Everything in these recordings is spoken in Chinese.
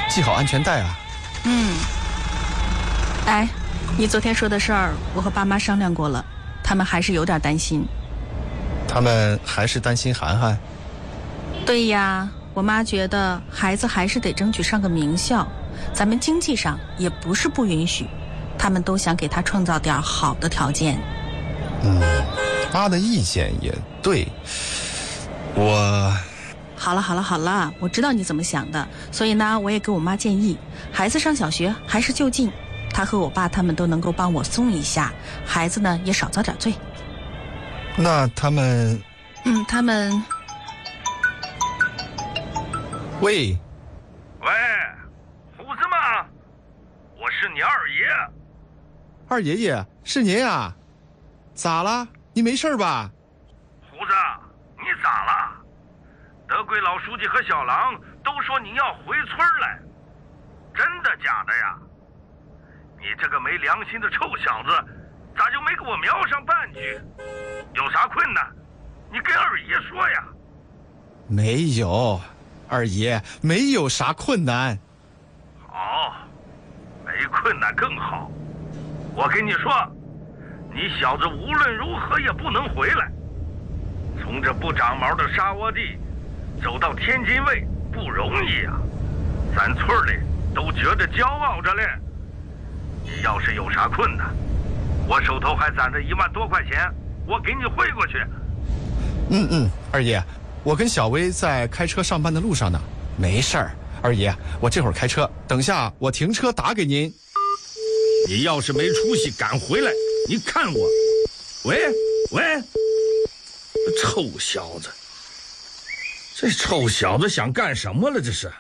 系好安全带啊。 哎，你昨天说的事儿，我和爸妈商量过了，他们还是有点担心。 他们还是担心涵涵？ 对呀，我妈觉得孩子还是得争取上个名校，咱们经济上也不是不允许，他们都想给他创造点好的条件。 妈的意见也对， 好了，我知道你怎么想的，所以呢，我也给我妈建议，孩子上小学还是就近，他和我爸他们都能够帮我送一下，孩子呢也少遭点罪。 那他们喂， 胡子吗？我是你二爷。 二爷爷，是您啊？咋了？你没事吧？ 胡子，你咋了？德贵老书记和小郎都说你要回村来，真的假的呀？你这个没良心的臭小子，咋就没给我瞄上半句？有啥困难，你跟二爷说呀。 没有，二爷，没有啥困难。 好，没困难更好。我跟你说，你小子无论如何也不能回来。从这不长毛的沙窝地走到天津卫不容易呀，咱村里都觉得骄傲着嘞。你要是有啥困难，我手头还攒着1万多块钱，我给你汇过去。 二爷，我跟小薇在开车上班的路上呢，没事儿。二爷，我这会儿开车，等下我停车打给您。 你要是没出息赶回来，你看我。喂，臭小子，这臭小子想干什么了？这是。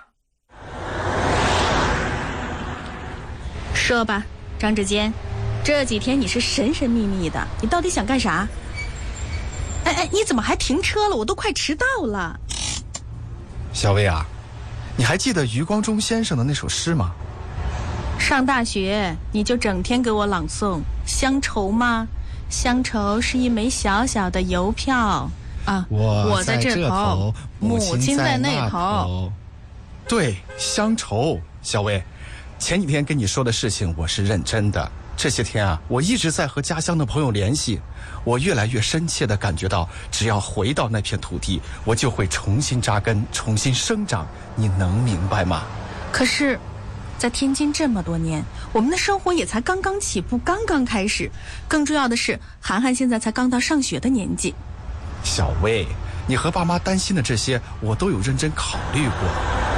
说吧，张志坚，这几天你是神神秘秘的，你到底想干啥？哎，你怎么还停车了？我都快迟到了。 小薇啊，你还记得余光中先生的那首诗吗？ 上大学你就整天给我朗诵乡愁吗？乡愁是一枚小小的邮票啊，我在这头，母亲在那头。 对，乡愁。小薇，前几天跟你说的事情我是认真的，这些天啊，我一直在和家乡的朋友联系，我越来越深切地感觉到，只要回到那片土地，我就会重新扎根，重新生长，你能明白吗？ 可是在天津这么多年，我们的生活也才刚刚起步，刚刚开始，更重要的是涵涵现在才刚到上学的年纪。 小薇，你和爸妈担心的这些我都有认真考虑过。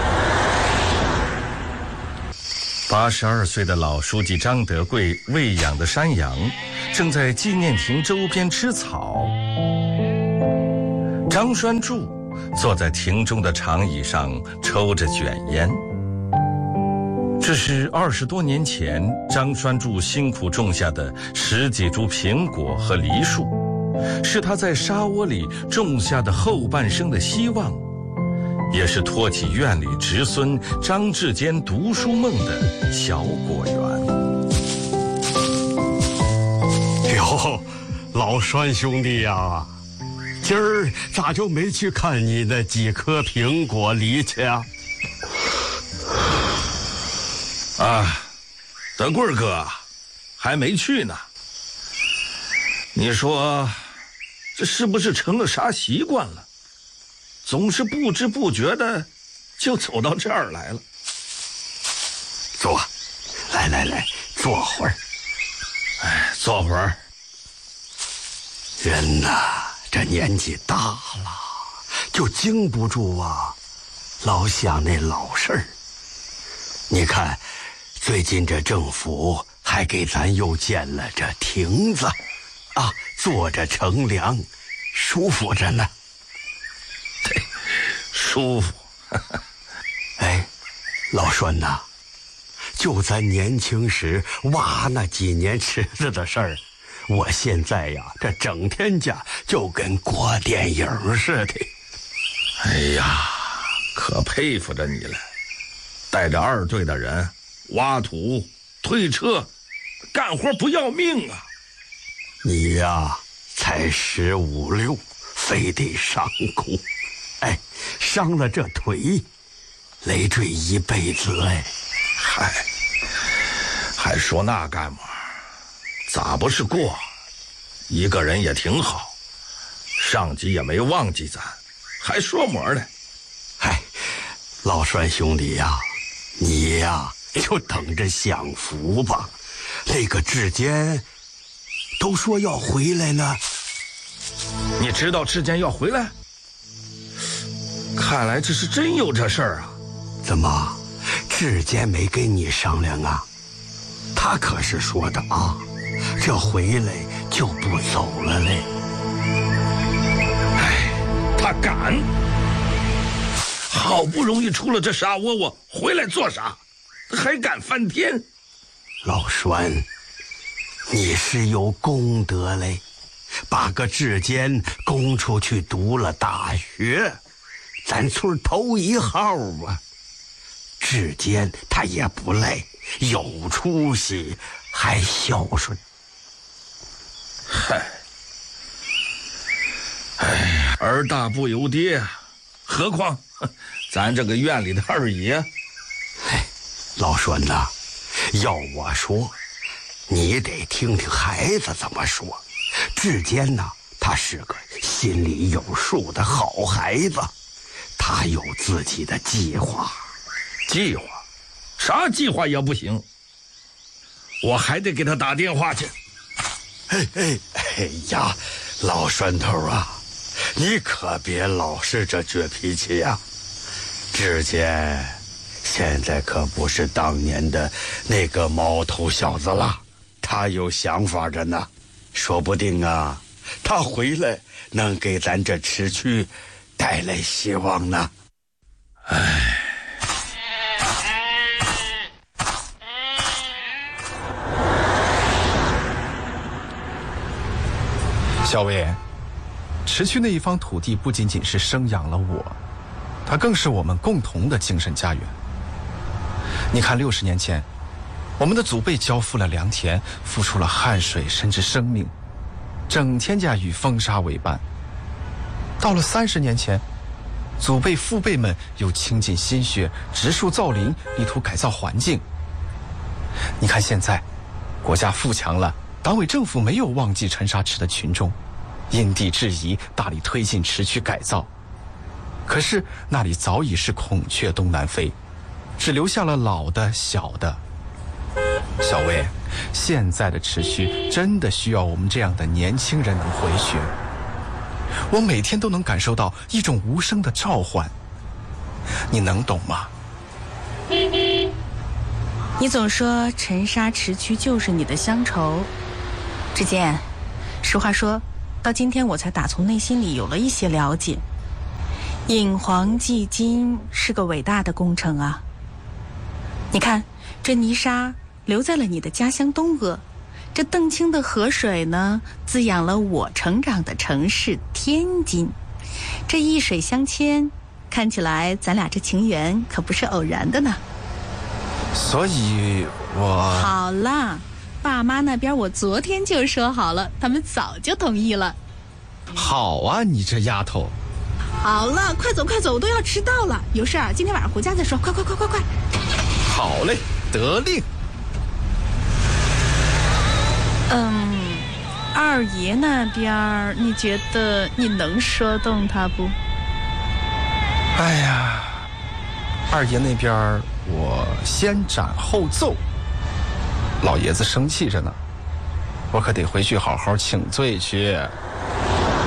82岁的老书记张德贵喂养的山羊正在纪念亭周边吃草。张栓柱坐在亭中的长椅上抽着卷烟。这是20多年前张栓柱辛苦种下的10几株苹果和梨树，是他在沙窝里种下的后半生的希望，也是托起院里侄孙张志坚读书梦的小果园。 哟，老栓兄弟呀，今儿咋就没去看你那几颗苹果梨去啊？ 德贵哥，还没去呢。你说，这是不是成了啥习惯了？总是不知不觉的就走到这儿来了。 坐，来，坐会儿。 坐会儿。 人呐，这年纪大了，就经不住啊，老想那老事儿。你看，最近这政府还给咱又建了这亭子，啊，坐着乘凉，舒服着呢。 对，舒服。 哎，老栓呐，就咱年轻时挖那几年池子的事儿，我现在呀，这整天家就跟过电影似的。 哎呀，可佩服着你了，带着2队的人挖土、推车，干活不要命啊！ 你呀，才15、16，非得上工，哎，伤了这腿， 累赘一辈子哎。 嗨，还说那干嘛？咋不是过？一个人也挺好，上级也没忘记咱，还说模呢。 嗨，老栓兄弟呀，你呀就等着享福吧。那个志坚都说要回来呢。 你知道志坚要回来？看来这是真有这事儿啊。 怎么，志坚没跟你商量啊？他可是说的啊，这回来就不走了嘞。 哎，他敢！好不容易出了这傻窝窝，回来做啥？还敢翻天？ 老栓，你是有功德嘞，把个志坚供出去读了大学，咱村头一号啊。志坚他也不累，有出息，还孝顺。 嗨，哎，儿大不由爹，何况咱这个院里的二爷。 哎，老栓呐，要我说，你得听听孩子怎么说。志坚呐，他是个心里有数的好孩子，他有自己的计划。 计划？啥计划也不行，我还得给他打电话去。 哎呀，老栓头啊，你可别老是这倔脾气呀。志坚现在可不是当年的那个毛头小子了，他有想法着呢，说不定啊，他回来能给咱这池区带来希望呢。 哎， 小伟，池区那一方土地不仅仅是生养了我，它更是我们共同的精神家园。你看，60年前，我们的祖辈交付了良田，付出了汗水甚至生命，整天家与风沙为伴。到了30年前，祖辈父辈们又倾尽心血，植树造林，力图改造环境。你看现在，国家富强了，党委政府没有忘记沉沙池的群众，因地制宜，大力推进池区改造。可是那里早已是孔雀东南飞，只留下了老的小的。小魏，现在的池区真的需要我们这样的年轻人能回血。我每天都能感受到一种无声的召唤，你能懂吗？ 你总说沉沙池区就是你的乡愁，志坚，实话说，到今天我才打从内心里有了一些了解。引黄济金是个伟大的工程啊！你看，这泥沙留在了你的家乡东阿，这澄清的河水呢，滋养了我成长的城市天津。这一水相牵，看起来咱俩这情缘可不是偶然的呢。 所以我…… 好了，爸妈那边我昨天就说好了，他们早就同意了。 好啊，你这丫头。 好了，快走快走，我都要迟到了。有事儿今天晚上回家再说，快快快快快。 好嘞，得令。 二爷那边你觉得你能说动他不？ 哎呀，二爷那边我先斩后奏，老爷子生气着呢，我可得回去好好请罪去。